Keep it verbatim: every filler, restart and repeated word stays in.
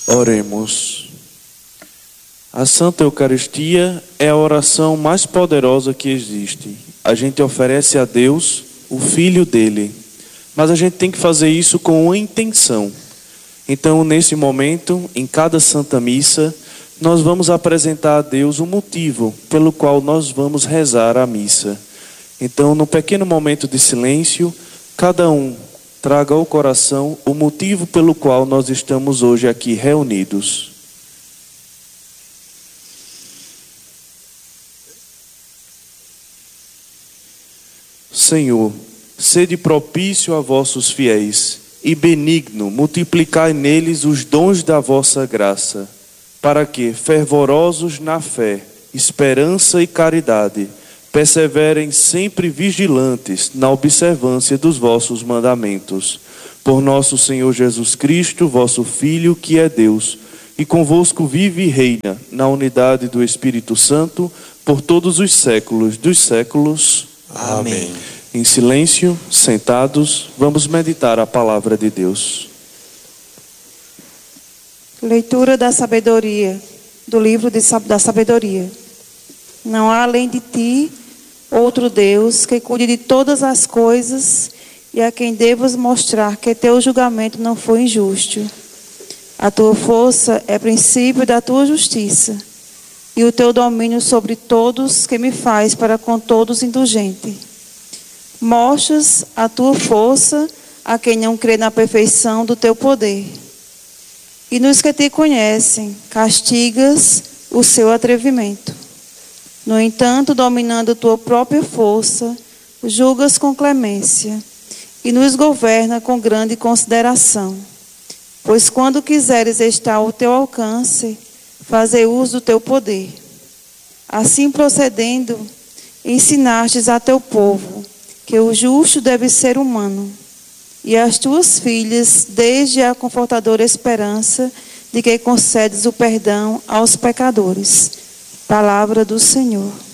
Oremos. A Santa Eucaristia é a oração mais poderosa que existe. A gente oferece a Deus o Filho dele, mas a gente tem que fazer isso com uma intenção. Então, nesse momento, em cada Santa Missa, nós vamos apresentar a Deus o motivo pelo qual nós vamos rezar a missa. Então, no pequeno momento de silêncio, cada um traga ao coração o motivo pelo qual nós estamos hoje aqui reunidos. Senhor, sede propício a vossos fiéis e benigno, multiplicai neles os dons da vossa graça, para que, fervorosos na fé, esperança e caridade, perseverem sempre vigilantes na observância dos vossos mandamentos. Por nosso Senhor Jesus Cristo, vosso Filho, que é Deus, e convosco vive e reina, na unidade do Espírito Santo, por todos os séculos dos séculos. Amém. Em silêncio, sentados, vamos meditar a palavra de Deus. Leitura da sabedoria, do livro de, da sabedoria. Não há além de ti outro Deus que cuide de todas as coisas e a quem devas mostrar que teu julgamento não foi injusto. A tua força é princípio da tua justiça e o teu domínio sobre todos que me faz para com todos indulgente. Mostras a tua força a quem não crê na perfeição do teu poder. E nos que te conhecem, castigas o seu atrevimento. No entanto, dominando tua própria força, julgas com clemência e nos governa com grande consideração. Pois quando quiseres estar ao teu alcance, faze uso do teu poder. Assim procedendo, ensinastes a teu povo que o justo deve ser humano, e as tuas filhas, desde a confortadora esperança de que concedes o perdão aos pecadores. Palavra do Senhor.